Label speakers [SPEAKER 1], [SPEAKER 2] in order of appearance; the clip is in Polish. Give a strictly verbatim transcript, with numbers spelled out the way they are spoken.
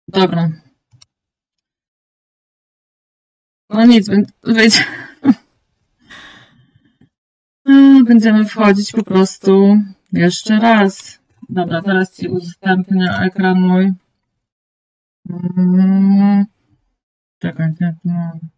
[SPEAKER 1] Dobra. No nic, wiecie. Będziemy wchodzić po prostu jeszcze raz. Dobra, teraz Ci udostępnię ekran mój. Czekaj, jak no.